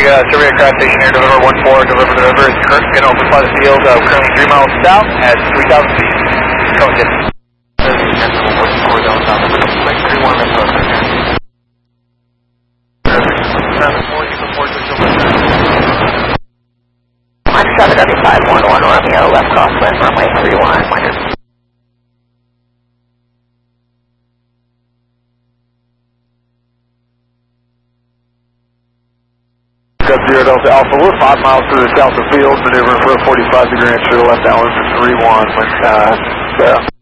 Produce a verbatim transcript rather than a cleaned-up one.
uh, survey crash station here, deliver one four, deliver the river, it's going to open fly the field, uh, currently three miles south at three thousand feet. Code it. one seven W five one one Romeo, left crosswind, runway three one, minus. Got zero Delta Alpha, we're five miles to the south of the field, maneuvering for a forty-five degree inch to the left, downwind for three one, when, uh, so.